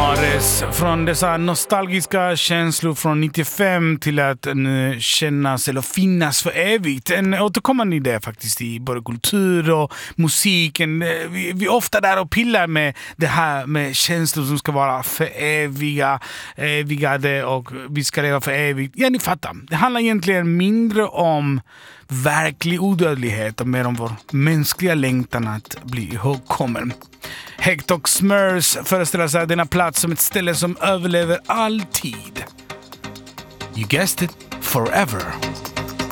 Ares, från dessa nostalgiska känslor från 95 till att kännas eller finnas för evigt. En återkommande idé faktiskt i både kultur och musiken. Vi är ofta där och pillar med det här med känslor som ska vara för evigade och vi ska leva för evigt. Ja, ni fattar. Det handlar egentligen mindre om verklig odödlighet och mer om vår mänskliga längtan att bli ihågkommen. Hector Smurfs föreställer sig denna plats som ett ställe som överlever all tid. You guessed it, forever.